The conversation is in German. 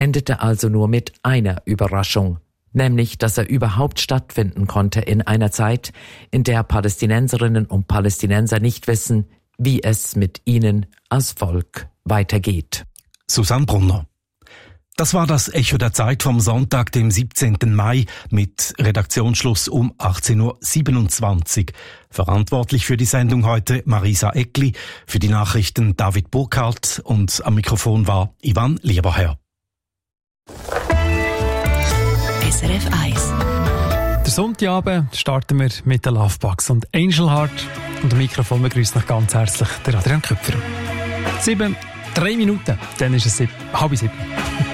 endete also nur mit einer Überraschung, nämlich, dass er überhaupt stattfinden konnte in einer Zeit, in der Palästinenserinnen und Palästinenser nicht wissen, wie es mit ihnen als Volk weitergeht. Susanne Brunner. Das war das Echo der Zeit vom Sonntag, dem 17. Mai, mit Redaktionsschluss um 18.27 Uhr. Verantwortlich für die Sendung heute Marisa Eckli, für die Nachrichten David Burkhardt und am Mikrofon war Ivan Lieberherr. SRF 1. Der Sonntagabend starten wir mit den Lovebugs und Angel Heart. Und am Mikrofon begrüßt noch ganz herzlich der Adrian Köpfer. 3 Minuten, dann ist es 6:30.